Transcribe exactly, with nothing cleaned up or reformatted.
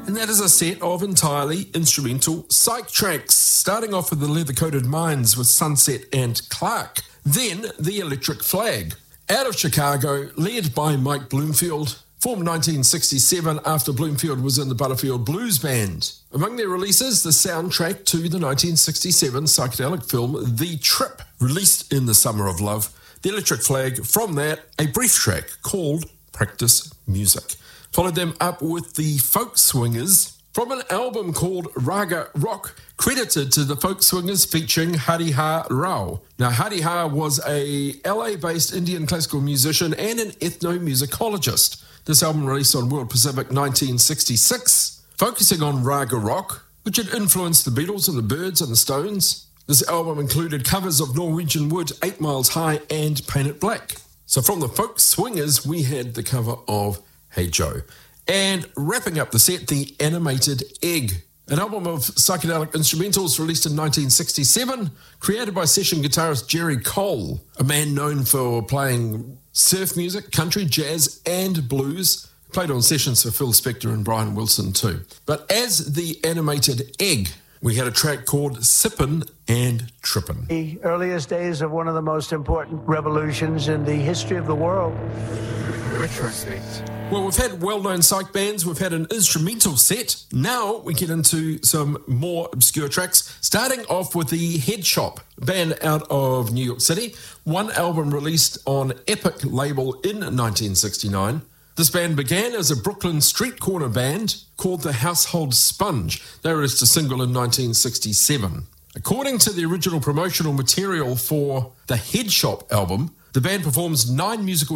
And that is a set of entirely instrumental psych tracks, starting off with the Leather-Coated Minds with Sunset and Clark. Then the Electric Flag, out of Chicago, led by Mike Bloomfield, formed nineteen sixty-seven after Bloomfield was in the Butterfield Blues Band. Among their releases, the soundtrack to the nineteen sixty-seven psychedelic film The Trip, released in the summer of love. The Electric Flag, from that, a brief track called Practice Music. Followed them up with the Folk Swingers from an album called Raga Rock, credited to the Folk Swingers featuring Hariha Rao. Now, Hariha was a L A-based Indian classical musician and an ethnomusicologist. This album released on World Pacific nineteen sixty-six, focusing on Raga Rock, which had influenced the Beatles and the Byrds and the Stones. This album included covers of Norwegian Wood, Eight Miles High and Paint It Black. So from the Folk Swingers, we had the cover of Hey Joe. And wrapping up the set, the Animated Egg, an album of psychedelic instrumentals released in nineteen sixty-seven, created by session guitarist Jerry Cole, a man known for playing surf music, country, jazz and blues. Played on sessions for Phil Spector and Brian Wilson too. But as the Animated Egg, we had a track called Sippin' and Trippin'. The earliest days of one of the most important revolutions in the history of the world. Retrospect. Well, we've had well-known psych bands, we've had an instrumental set. Now we get into some more obscure tracks, starting off with the Head Shop, band out of New York City. One album released on Epic label in nineteen sixty-nine. This band began as a Brooklyn street corner band called the Household Sponge. They released a single in nineteen sixty-seven. According to the original promotional material for the Head Shop album, the band performs nine musical